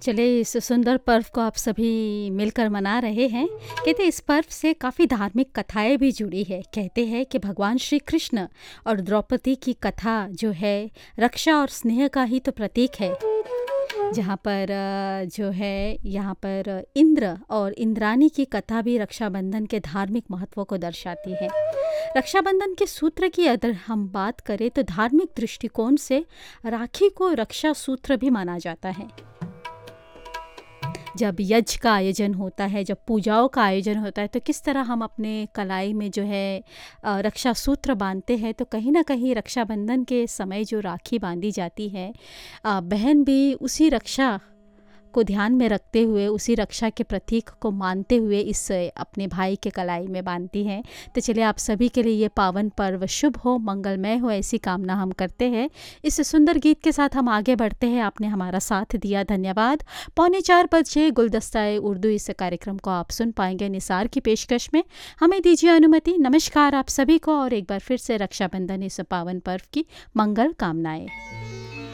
चले इस सुंदर पर्व को आप सभी मिलकर मना रहे हैं। कहते हैं इस पर्व से काफ़ी धार्मिक कथाएं भी जुड़ी है। कहते हैं कि भगवान श्री कृष्ण और द्रौपदी की कथा जो है रक्षा और स्नेह का ही तो प्रतीक है। जहाँ पर जो है यहाँ पर इंद्र और इंद्राणी की कथा भी रक्षाबंधन के धार्मिक महत्व को दर्शाती है। रक्षाबंधन के सूत्र की अगर हम बात करें तो धार्मिक दृष्टिकोण से राखी को रक्षा सूत्र भी माना जाता है। जब यज्ञ का आयोजन होता है, जब पूजाओं का आयोजन होता है, तो किस तरह हम अपने कलाई में जो है रक्षा सूत्र बांधते हैं, तो कहीं ना कहीं रक्षाबंधन के समय जो राखी बांधी जाती है, बहन भी उसी रक्षा को ध्यान में रखते हुए, उसी रक्षा के प्रतीक को मानते हुए इस अपने भाई के कलाई में बांधती हैं। तो चलिए आप सभी के लिए ये पावन पर्व शुभ हो, मंगलमय हो, ऐसी कामना हम करते हैं। इस सुंदर गीत के साथ हम आगे बढ़ते हैं। आपने हमारा साथ दिया, धन्यवाद। 3:45 बजे गुलदस्ता-ए उर्दू इस कार्यक्रम को आप सुन पाएंगे निसार की पेशकश में। हमें दीजिए अनुमति। नमस्कार आप सभी को और एक बार फिर से रक्षाबंधन इस पावन पर्व की मंगल कामनाएं।